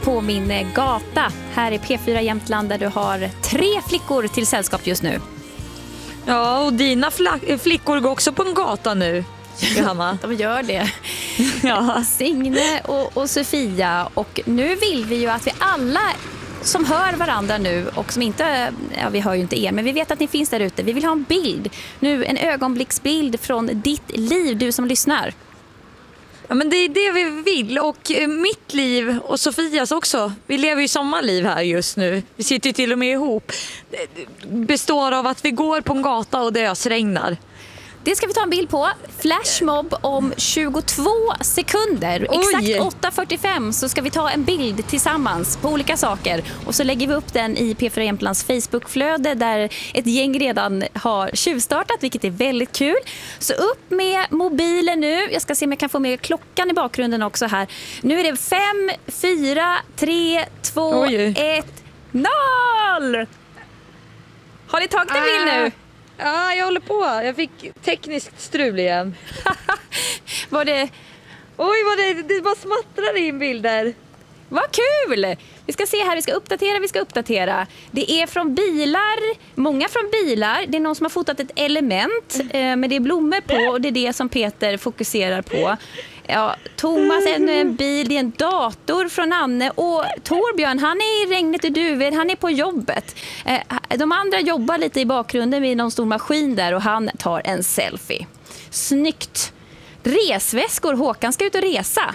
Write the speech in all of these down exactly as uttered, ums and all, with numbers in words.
på min gata här i P fyra Jämtland där du har tre flickor till sällskap just nu. Ja, och dina fla- flickor går också på en gata nu, Johanna. De gör det. Ja. Signe och, och Sofia. Och nu vill vi ju att vi alla som hör varandra nu och som inte, ja vi hör ju inte er, men vi vet att ni finns där ute. Vi vill ha en bild, nu en ögonblicksbild från ditt liv, du som lyssnar. Ja, men det är det vi vill, och mitt liv och Sofias också. Vi lever ju sommarliv här just nu. Vi sitter ju till och med ihop. Det består av att vi går på en gata och det ösregnar. Det ska vi ta en bild på. Flashmob om tjugotvå sekunder. Oj. Exakt åtta fyrtiofem så ska vi ta en bild tillsammans på olika saker. Och så lägger vi upp den i P fyra Jämtlands Facebookflöde där ett gäng redan har tjuvstartat, vilket är väldigt kul. Så upp med mobilen nu. Jag ska se om jag kan få med klockan i bakgrunden också här. Nu är det fem, fyra, tre, två, ett, noll! Har ni tagit en bild nu? Ja, jag håller på. Jag fick tekniskt strul igen. Var det... Oj, vad det, det bara smattrar in bilder. Vad kul! Vi ska se här, vi ska uppdatera, vi ska uppdatera. Det är från bilar, många från bilar. Det är någon som har fotat ett element eh, med det är blommor på och det är det som Peter fokuserar på. Ja, Thomas, ännu en bil, det är en dator från Anne och Torbjörn, han är i regnet i Duved, han är på jobbet. Eh, de andra jobbar lite i bakgrunden vid någon stor maskin där och han tar en selfie. Snyggt! Resväskor, Håkan ska ut och resa.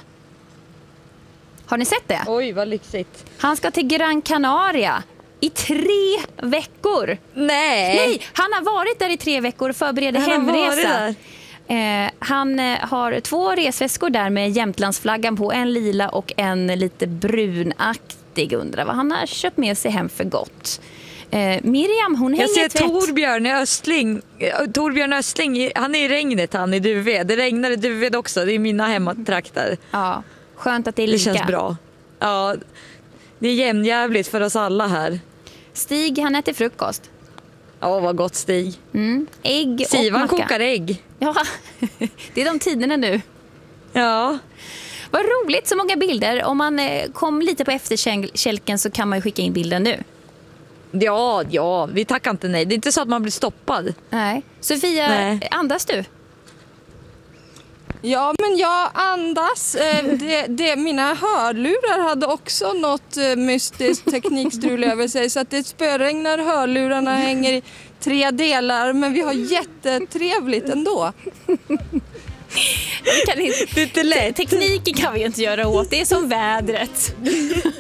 Har ni sett det? Oj, vad lyxigt. Han ska till Gran Canaria i tre veckor. Nej! Nej, han har varit där i tre veckor och förbereder han hemresa. Eh, han eh, har två resväskor där med Jämtlandsflaggan på. En lila och en lite brunaktig. Undrar vad han har köpt med sig hem för gott. Eh, Miriam, hon hänger Jag ser tvätt. Torbjörn Östling. Torbjörn Östling, han är i regnet, han i Duved. Det regnar i Duved också, det är mina hemmatrakter. Ja, skönt att det är Det lika. känns bra. Ja, det är jämnjävligt för oss alla här. Stig, han äter frukost. Ja, vad gott, Stig. Mm. Ägg Sivan och macka. kokar ägg. Ja, det är de tiderna nu. Ja. Vad roligt, så många bilder. Om man eh, kom lite på efterkälken så kan man ju skicka in bilden nu. Ja, ja, vi tackar inte nej. Det är inte så att man blir stoppad. Nej. Sofia, Nej. andas du? Ja, men jag andas. Eh, det, det, mina hörlurar hade också något eh, mystiskt teknikstrul över sig. Så att det spöregnar, hörlurarna hänger i tre delar. Men vi har jättetrevligt ändå. Kan inte, Det är inte lätt. Tekniken kan vi inte göra åt, det är som vädret.